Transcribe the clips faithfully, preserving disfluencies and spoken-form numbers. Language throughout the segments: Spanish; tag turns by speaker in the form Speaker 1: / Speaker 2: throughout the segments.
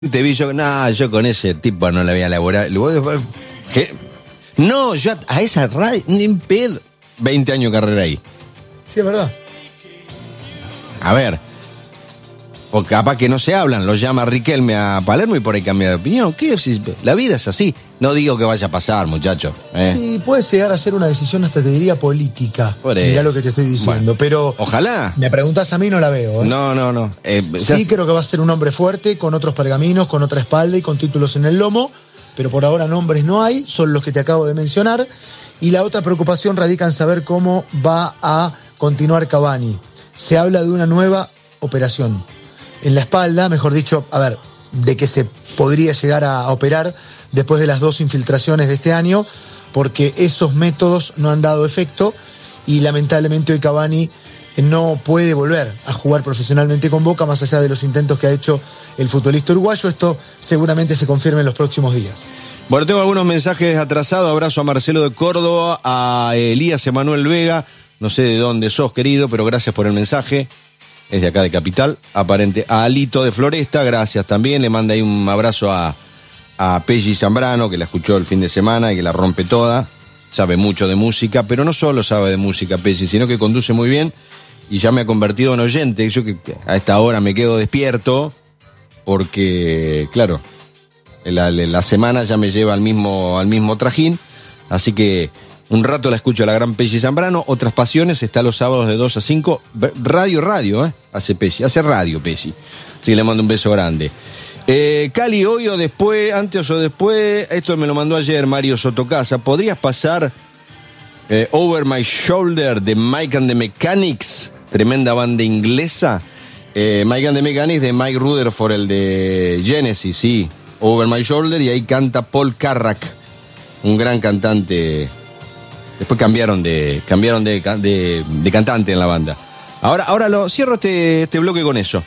Speaker 1: Te vi yo, no, yo con ese tipo no la voy a laburar. ¿Qué? No, yo a esa radio, ni en pedo. veinte años de carrera ahí.
Speaker 2: Sí, es verdad.
Speaker 1: A ver. O capaz que no se hablan, lo llama Riquelme a Palermo y por ahí cambia de opinión. ¿Qué? La vida es así. No digo que vaya a pasar, muchacho. ¿eh?
Speaker 2: Sí, puede llegar a ser una decisión, hasta te diría, política. Mirá lo que te estoy diciendo. Bueno, pero.
Speaker 1: Ojalá.
Speaker 2: Me preguntás a mí, no la veo. ¿eh?
Speaker 1: No, no, no. Eh,
Speaker 2: sí, creo que va a ser un hombre fuerte, con otros pergaminos, con otra espalda y con títulos en el lomo. Pero por ahora nombres no hay, son los que te acabo de mencionar. Y la otra preocupación radica en saber cómo va a continuar Cavani. Se habla de una nueva operación en la espalda, mejor dicho, a ver, de que se podría llegar a operar después de las dos infiltraciones de este año, porque esos métodos no han dado efecto y lamentablemente hoy Cavani no puede volver a jugar profesionalmente con Boca, más allá de los intentos que ha hecho el futbolista uruguayo. Esto seguramente se confirme en los próximos días.
Speaker 1: Bueno, tengo algunos mensajes atrasados. Abrazo a Marcelo de Córdoba, a Elías Emanuel Vega. No sé de dónde sos, querido, pero gracias por el mensaje. Es de acá de Capital, aparente. A Alito de Floresta, gracias también. Le manda ahí un abrazo a, a Pelli Zambrano, que la escuchó el fin de semana y que la rompe toda. Sabe mucho de música, pero no solo sabe de música Pelli, sino que conduce muy bien y ya me ha convertido en oyente. Yo que a esta hora me quedo despierto porque, claro, la, la semana ya me lleva al mismo, al mismo trajín. Así que un rato la escucho a la gran Pelli Zambrano. Otras pasiones está los sábados de dos a cinco. Radio, radio, ¿eh? Hace Pelli, hace radio Pelli. Así que le mando un beso grande. Eh, Cali, hoy o después, antes o después, esto me lo mandó ayer Mario Sotocasa. ¿Podrías pasar eh, Over My Shoulder de Mike and the Mechanics? Tremenda banda inglesa. Eh, Mike and the Mechanics de Mike Rutherford, el de Genesis, sí. Over My Shoulder, y ahí canta Paul Carrack, un gran cantante. Después cambiaron de cambiaron de, de, de cantante en la banda. Ahora, ahora lo cierro este, este bloque con eso.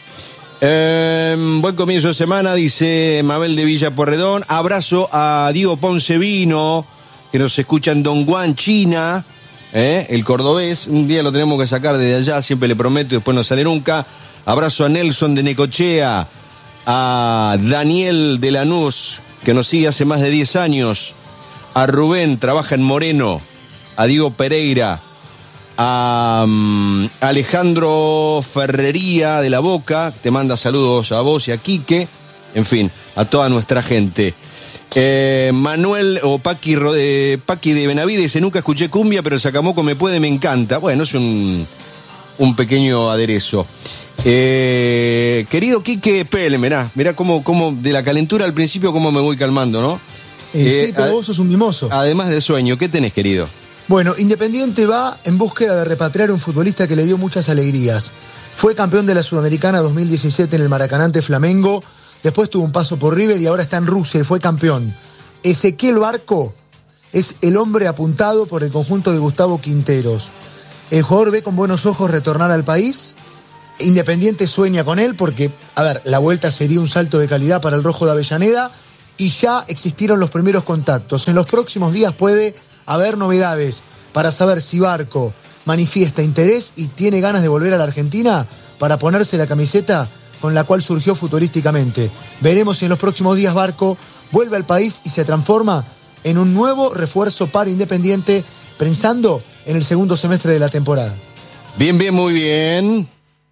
Speaker 1: Eh, buen comienzo de semana, dice Mabel de Villa Porredón. Abrazo a Diego Poncevino, que nos escucha en Dongguan, China. Eh, el cordobés, un día lo tenemos que sacar desde allá, siempre le prometo y después no sale nunca. Abrazo a Nelson de Necochea, a Daniel de Lanús, que nos sigue hace más de diez años. A Rubén, trabaja en Moreno. A Diego Pereira, a um, Alejandro Ferrería de La Boca, te manda saludos a vos y a Quique, en fin, a toda nuestra gente. Eh, Manuel o Paqui, eh, Paqui de Benavides dice: nunca escuché cumbia, pero el Sacamoco me puede, me encanta. Bueno, es un, un pequeño aderezo. Eh, querido Quique Pele, mirá, mirá cómo, cómo de la calentura al principio cómo me voy calmando, ¿no?
Speaker 2: Eh, eh, sí, pero vos sos un mimoso.
Speaker 1: Además de sueño, ¿qué tenés, querido?
Speaker 2: Bueno, Independiente va en búsqueda de repatriar a un futbolista que le dio muchas alegrías. Fue campeón de la Sudamericana dos mil diecisiete en el Maracaná ante Flamengo, después tuvo un paso por River y ahora está en Rusia y fue campeón. Ezequiel Barco es el hombre apuntado por el conjunto de Gustavo Quinteros. El jugador ve con buenos ojos retornar al país. Independiente sueña con él porque, a ver, la vuelta sería un salto de calidad para el rojo de Avellaneda y ya existieron los primeros contactos. En los próximos días puede haber novedades para saber si Barco manifiesta interés y tiene ganas de volver a la Argentina para ponerse la camiseta con la cual surgió futurísticamente. Veremos si en los próximos días Barco vuelve al país y se transforma en un nuevo refuerzo para Independiente, pensando en el segundo semestre de la temporada.
Speaker 1: Bien, bien, muy bien.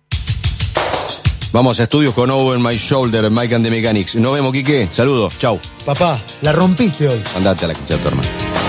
Speaker 1: Vamos a estudios con Over My Shoulder, Mike and the Mechanics. Nos vemos, Quique. Saludos, chau.
Speaker 2: Papá, la rompiste hoy.
Speaker 1: Andate a la escuchar, tu hermano.